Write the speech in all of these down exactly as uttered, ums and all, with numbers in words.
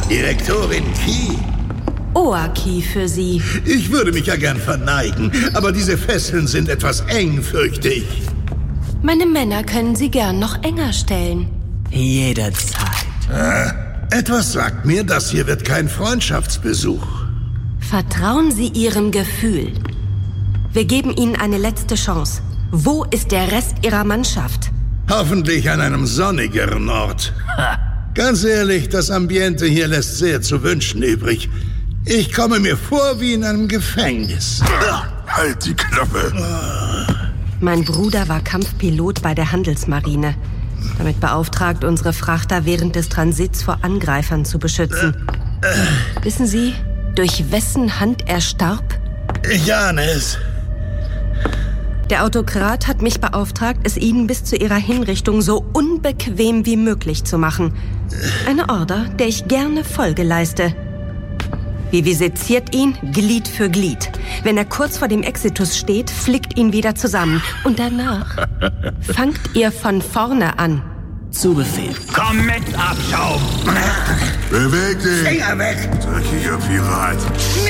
Direktorin Key. Oaki für Sie. Ich würde mich ja gern verneigen, aber diese Fesseln sind etwas eng, fürchte ich. Meine Männer können Sie gern noch enger stellen. Jederzeit. Äh, etwas sagt mir, das hier wird kein Freundschaftsbesuch. Vertrauen Sie Ihrem Gefühl. Wir geben Ihnen eine letzte Chance. Wo ist der Rest Ihrer Mannschaft? Hoffentlich an einem sonnigeren Ort. Ha. Ganz ehrlich, das Ambiente hier lässt sehr zu wünschen übrig. Ich komme mir vor wie in einem Gefängnis. Halt die Klappe. Mein Bruder war Kampfpilot bei der Handelsmarine. Damit beauftragt, unsere Frachter während des Transits vor Angreifern zu beschützen. Wissen Sie, durch wessen Hand er starb? Ich ahne es. Der Autokrat hat mich beauftragt, es Ihnen bis zu Ihrer Hinrichtung so unbequem wie möglich zu machen. Eine Order, der ich gerne Folge leiste. Wir visitiert ihn Glied für Glied. Wenn er kurz vor dem Exitus steht, flickt ihn wieder zusammen. Und danach fangt ihr von vorne an. Zu Befehl. Komm mit, Abschaum! Beweg dich! Finger weg! Dreckiger Pirat!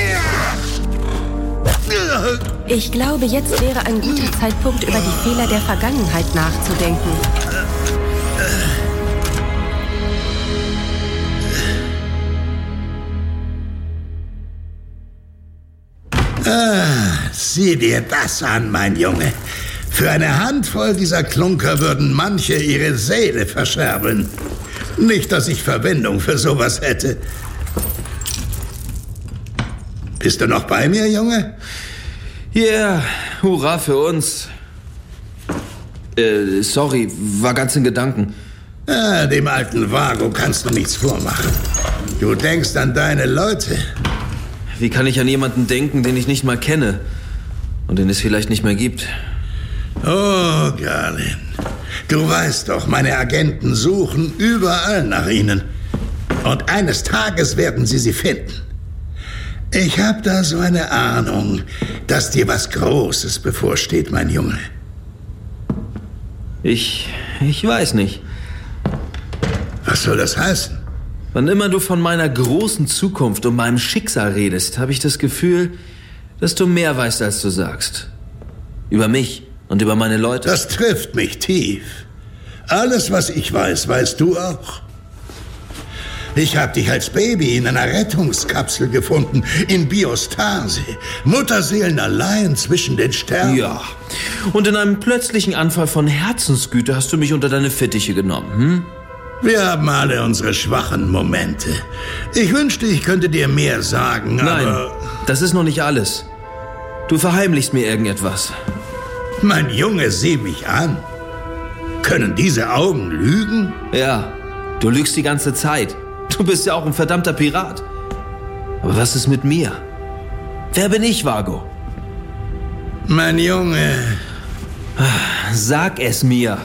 Ich glaube, jetzt wäre ein guter Zeitpunkt, über die Fehler der Vergangenheit nachzudenken. Ah, sieh dir das an, mein Junge. Für eine Handvoll dieser Klunker würden manche ihre Seele verscherbeln. Nicht, dass ich Verwendung für sowas hätte. Bist du noch bei mir, Junge? Ja, yeah, hurra für uns. Äh, sorry, war ganz in Gedanken. Ah, dem alten Vago kannst du nichts vormachen. Du denkst an deine Leute. Wie kann ich an jemanden denken, den ich nicht mal kenne und den es vielleicht nicht mehr gibt? Oh, Garlin. Du weißt doch, meine Agenten suchen überall nach ihnen. Und eines Tages werden sie sie finden. Ich habe da so eine Ahnung, dass dir was Großes bevorsteht, mein Junge. Ich... ich weiß nicht. Was soll das heißen? Wann immer du von meiner großen Zukunft und meinem Schicksal redest, habe ich das Gefühl, dass du mehr weißt, als du sagst. Über mich und über meine Leute. Das trifft mich tief. Alles, was ich weiß, weißt du auch. Ich habe dich als Baby in einer Rettungskapsel gefunden, in Biostase. Mutterseelen allein zwischen den Sternen. Ja, und in einem plötzlichen Anfall von Herzensgüte hast du mich unter deine Fittiche genommen, hm? Wir haben alle unsere schwachen Momente. Ich wünschte, ich könnte dir mehr sagen, aber... Nein, das ist noch nicht alles. Du verheimlichst mir irgendetwas. Mein Junge, sieh mich an. Können diese Augen lügen? Ja, du lügst die ganze Zeit. Du bist ja auch ein verdammter Pirat. Aber was ist mit mir? Wer bin ich, Vago? Mein Junge... Sag es mir.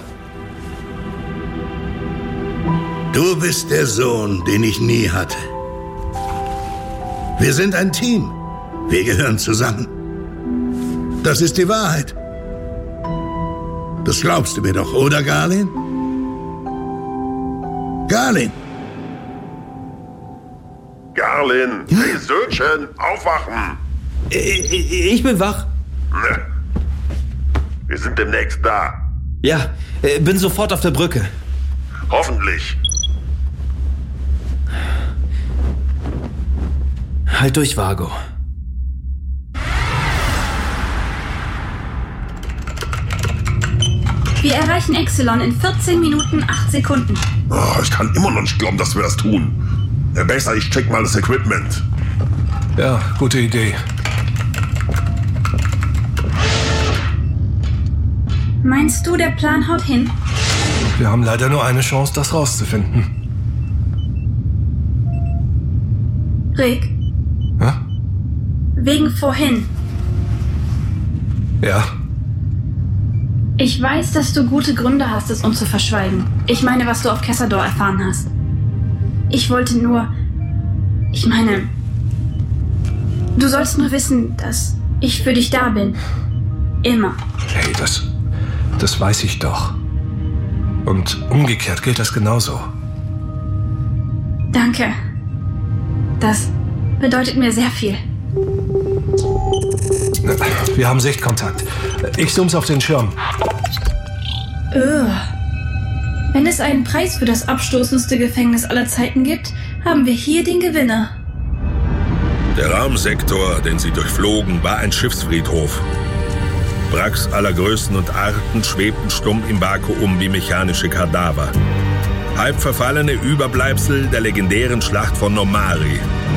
Du bist der Sohn, den ich nie hatte. Wir sind ein Team. Wir gehören zusammen. Das ist die Wahrheit. Das glaubst du mir doch, oder, Garlin? Garlin! Garlin, hey Söhnchen, aufwachen! Ich bin wach. Wir sind demnächst da. Ja, bin sofort auf der Brücke. Hoffentlich. Halt durch, Vago. Wir erreichen Exelon in vierzehn Minuten acht Sekunden. Oh, ich kann immer noch nicht glauben, dass wir das tun. Besser, ich check mal das Equipment. Ja, gute Idee. Meinst du, der Plan haut hin? Wir haben leider nur eine Chance, das rauszufinden. Rick? Hä? Wegen vorhin. Ja. Ich weiß, dass du gute Gründe hast, es uns zu verschweigen. Ich meine, was du auf Kessador erfahren hast. Ich wollte nur... Ich meine... Du sollst nur wissen, dass ich für dich da bin. Immer. Hey, das... Das weiß ich doch. Und umgekehrt gilt das genauso. Danke. Das bedeutet mir sehr viel. Wir haben Sichtkontakt. Ich zoom's auf den Schirm. Ugh. Wenn es einen Preis für das abstoßendste Gefängnis aller Zeiten gibt, haben wir hier den Gewinner. Der Raumsektor, den sie durchflogen, war ein Schiffsfriedhof. Wracks aller Größen und Arten schwebten stumm im Vakuum wie mechanische Kadaver. Halb verfallene Überbleibsel der legendären Schlacht von Nomari.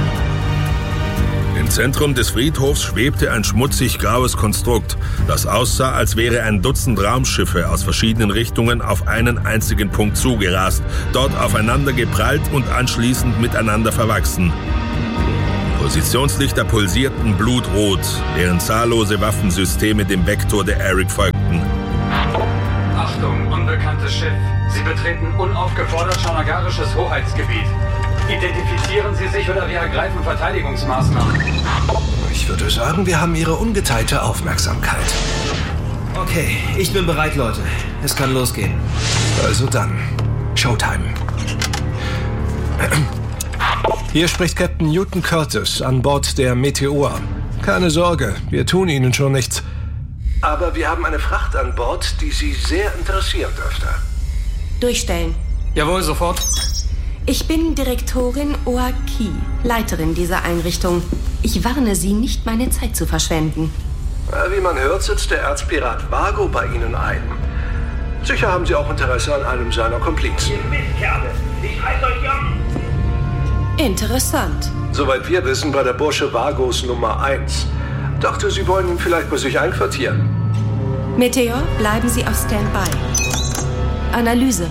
Im Zentrum des Friedhofs schwebte ein schmutzig graues Konstrukt, das aussah, als wäre ein Dutzend Raumschiffe aus verschiedenen Richtungen auf einen einzigen Punkt zugerast, dort aufeinander geprallt und anschließend miteinander verwachsen. Positionslichter pulsierten blutrot, während zahllose Waffensysteme dem Vektor der Eric folgten. Achtung, unbekanntes Schiff. Sie betreten unaufgefordert schanagarisches Hoheitsgebiet. Identifizieren Sie sich oder wir ergreifen Verteidigungsmaßnahmen. Ich würde sagen, wir haben Ihre ungeteilte Aufmerksamkeit. Okay, ich bin bereit, Leute. Es kann losgehen. Also dann, Showtime. Hier spricht Captain Newton Curtis an Bord der Meteor. Keine Sorge, wir tun Ihnen schon nichts. Aber wir haben eine Fracht an Bord, die Sie sehr interessieren dürfte. Durchstellen. Jawohl, sofort. Ich bin Direktorin Oaki, Leiterin dieser Einrichtung. Ich warne Sie, nicht meine Zeit zu verschwenden. Wie man hört, sitzt der Erzpirat Vago bei Ihnen ein. Sicher haben Sie auch Interesse an einem seiner Komplizen. Ihr Mistkerle, ich reiß euch an! Interessant. Soweit wir wissen, war der Bursche Vagos Nummer eins. Dachte, Sie wollen ihn vielleicht bei sich einquartieren. Meteor, bleiben Sie auf Standby. Analyse.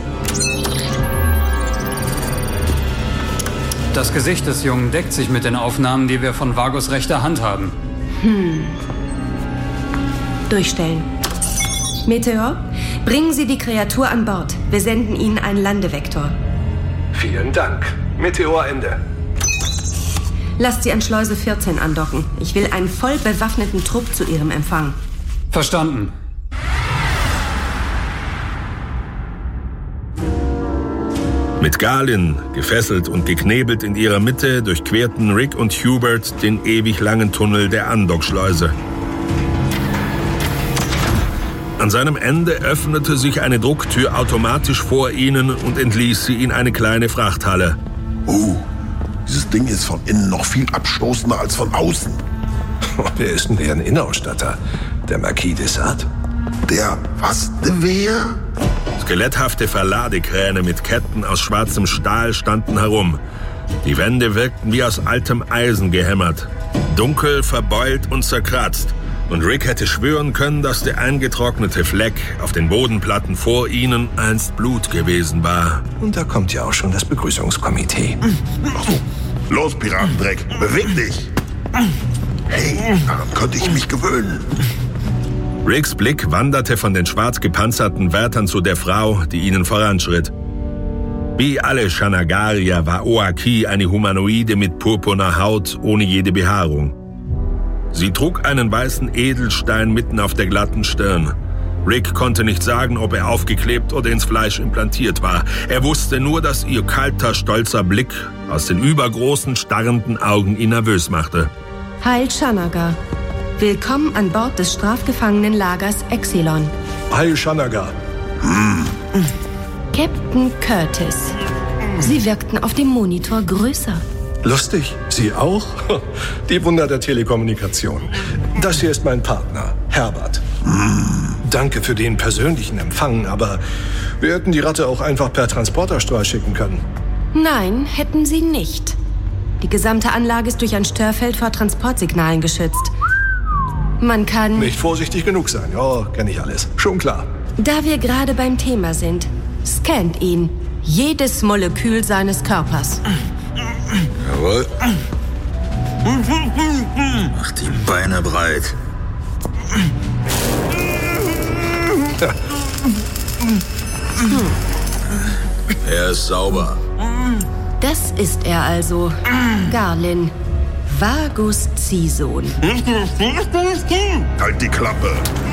Das Gesicht des Jungen deckt sich mit den Aufnahmen, die wir von Vagos rechter Hand haben. Hm. Durchstellen. Meteor, bringen Sie die Kreatur an Bord. Wir senden Ihnen einen Landevektor. Vielen Dank. Meteor Ende. Lasst Sie an Schleuse vierzehn andocken. Ich will einen voll bewaffneten Trupp zu Ihrem Empfang. Verstanden. Mit Galen, gefesselt und geknebelt in ihrer Mitte, durchquerten Rick und Hubert den ewig langen Tunnel der Andockschleuse. An seinem Ende öffnete sich eine Drucktür automatisch vor ihnen und entließ sie in eine kleine Frachthalle. Uh, dieses Ding ist von innen noch viel abstoßender als von außen. Wer ist denn deren Innenausstatter? Der Marquis de Sade? Der was? Der wer? Skeletthafte Verladekräne mit Ketten aus schwarzem Stahl standen herum. Die Wände wirkten wie aus altem Eisen gehämmert. Dunkel, verbeult und zerkratzt. Und Rick hätte schwören können, dass der eingetrocknete Fleck auf den Bodenplatten vor ihnen einst Blut gewesen war. Und da kommt ja auch schon das Begrüßungskomitee. Ach so. Los, Piratendreck, beweg dich! Hey, daran könnte ich mich gewöhnen. Ricks Blick wanderte von den schwarz gepanzerten Wärtern zu der Frau, die ihnen voranschritt. Wie alle Shanagarier war Oaki eine Humanoide mit purpurner Haut ohne jede Behaarung. Sie trug einen weißen Edelstein mitten auf der glatten Stirn. Rick konnte nicht sagen, ob er aufgeklebt oder ins Fleisch implantiert war. Er wusste nur, dass ihr kalter, stolzer Blick aus den übergroßen, starrenden Augen ihn nervös machte. Heil Shanagar. Willkommen an Bord des Strafgefangenenlagers Exilon. Heil Shanagar. Hm. Captain Curtis. Sie wirkten auf dem Monitor größer. Lustig. Sie auch? Die Wunder der Telekommunikation. Das hier ist mein Partner, Herbert. Hm. Danke für den persönlichen Empfang, aber wir hätten die Ratte auch einfach per Transporterstrahl schicken können. Nein, hätten Sie nicht. Die gesamte Anlage ist durch ein Störfeld vor Transportsignalen geschützt. Man kann... Nicht vorsichtig genug sein. Ja, kenne ich alles. Schon klar. Da wir gerade beim Thema sind, scannt ihn. Jedes Molekül seines Körpers. Jawohl. Mach die Beine breit. Ja. Hm. Er ist sauber. Das ist er also. Garlin. Vagos Ziehsohn. Halt die Klappe.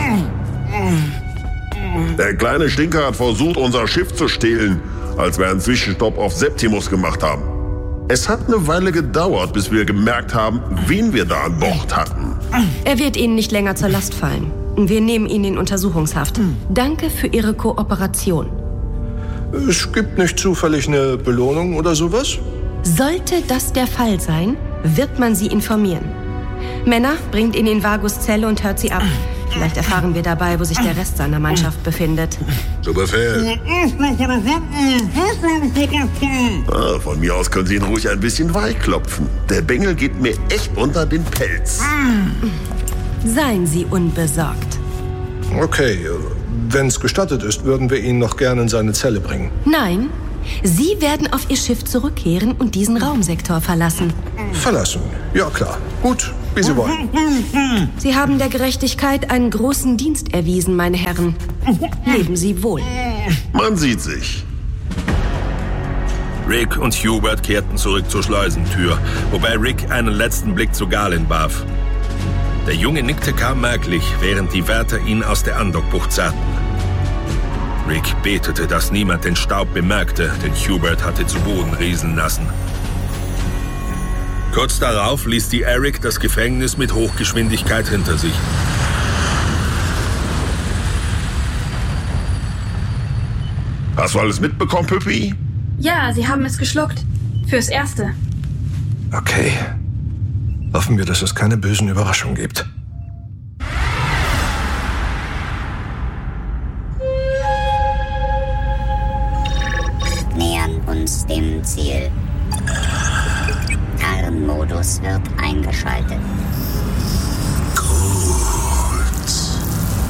Der kleine Stinker hat versucht, unser Schiff zu stehlen, als wir einen Zwischenstopp auf Septimus gemacht haben. Es hat eine Weile gedauert, bis wir gemerkt haben, wen wir da an Bord hatten. Er wird Ihnen nicht länger zur Last fallen. Wir nehmen ihn in Untersuchungshaft. Danke für Ihre Kooperation. Es gibt nicht zufällig eine Belohnung oder sowas? Sollte das der Fall sein, wird man Sie informieren. Männer, bringt ihn in Vargus Zelle und hört sie ab. Vielleicht erfahren wir dabei, wo sich der Rest seiner Mannschaft befindet. Zu Befehl. Ah, von mir aus können Sie ihn ruhig ein bisschen weichklopfen. Der Bengel geht mir echt unter den Pelz. Seien Sie unbesorgt. Okay, wenn es gestattet ist, würden wir ihn noch gerne in seine Zelle bringen. Nein, Sie werden auf Ihr Schiff zurückkehren und diesen Raumsektor verlassen. Verlassen? Ja, klar. Gut, wie Sie wollen. Sie haben der Gerechtigkeit einen großen Dienst erwiesen, meine Herren. Leben Sie wohl. Man sieht sich. Rick und Hubert kehrten zurück zur Schleusentür, wobei Rick einen letzten Blick zu Galen warf. Der Junge nickte kaum merklich, während die Wärter ihn aus der Andockbucht zerrten. Rick betete, dass niemand den Staub bemerkte, den Hubert hatte zu Boden rieseln lassen. Kurz darauf ließ die Eric das Gefängnis mit Hochgeschwindigkeit hinter sich. Hast du alles mitbekommen, Püppi? Ja, sie haben es geschluckt. Fürs Erste. Okay. Hoffen wir, dass es keine bösen Überraschungen gibt. Nähern uns dem Ziel. Tarnmodus wird eingeschaltet.